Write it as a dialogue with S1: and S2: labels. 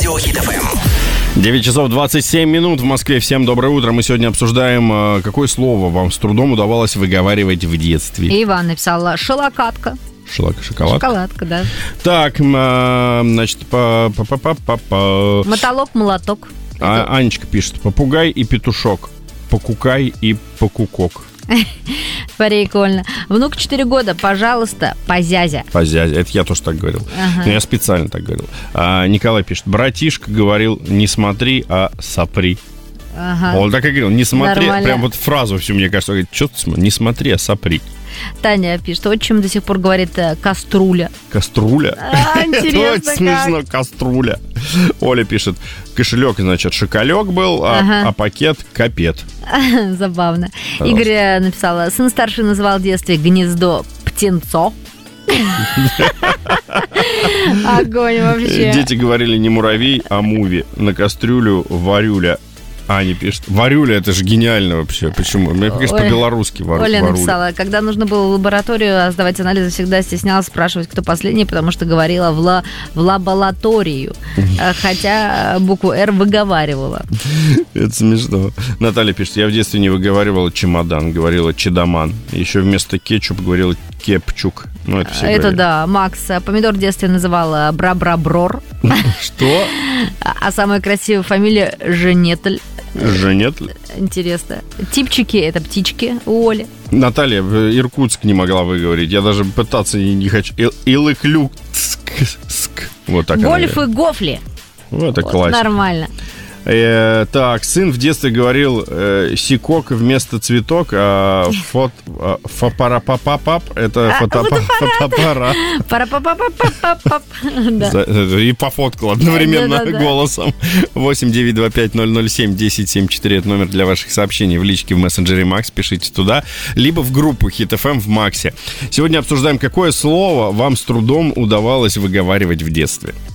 S1: Радио Хит ФМ.
S2: 9 часов 27 минут в Москве. Всем доброе утро. Мы сегодня обсуждаем, какое слово вам с трудом удавалось выговаривать в детстве.
S3: И Иван написала «шоколадка».
S2: Шоколадка?
S3: Шоколадка, да.
S2: Так, значит,
S3: Мотолок-молоток.
S2: Анечка пишет: попугай и петушок, покукай и покукок.
S3: Прикольно. Внук 4 года, пожалуйста, позязя.
S2: Позязя, это я тоже так говорил. Но я специально так говорил. Николай пишет: братишка говорил, не смотри, а сопри. Он так и говорил, не смотри. Нормально. Прям вот фразу всю, мне кажется, говорит, что ты смотри, не смотри, а сопри.
S3: Таня пишет: отчим до сих пор говорит кастрюля.
S2: Кастрюля?
S3: Интересно,
S2: это смешно, кастрюля. Оля пишет: кошелек, значит, шоколек был, а пакет капет.
S3: Забавно. Игорь написала: сын старший называл в детстве гнездо птенцо. Огонь вообще.
S2: Дети говорили не муравей, а муви. На кастрюлю варюля. Аня пишет: варюля, это же гениально вообще. Почему? Мне кажется, по-белорусски варюля.
S3: Оля написала: когда нужно было в лабораторию сдавать анализы, всегда стеснялась спрашивать, кто последний, потому что говорила в лабораторию. Хотя букву «Р» выговаривала.
S2: Это смешно. Наталья пишет: я в детстве не выговаривала чемодан, говорила чедоман. Еще вместо кетчуп говорила кепчук. Ну, это все
S3: это
S2: говорили.
S3: Да. Макс помидор в детстве называла бра-бра-брор.
S2: Что?
S3: А самая красивая фамилия Женетль.
S2: Женетль?
S3: Интересно. Типчики — это птички у Оли.
S2: Наталья в Иркутск не могла выговорить. Я даже пытаться не хочу. Илыклюк. Вот так.
S3: Гольф и гофли.
S2: Вот это классика.
S3: Нормально.
S2: Так, сын в детстве говорил сикок вместо цветок, а фопарапапапап — это фотоаппарат.
S3: Пара-па-па-па-па-па-пап.
S2: И пофоткал одновременно голосом. 8-925-007-1074 — это номер для ваших сообщений в личке в мессенджере Макс. Пишите туда, либо в группу Хит ФМ в Максе. Сегодня обсуждаем, какое слово вам с трудом удавалось выговаривать в детстве.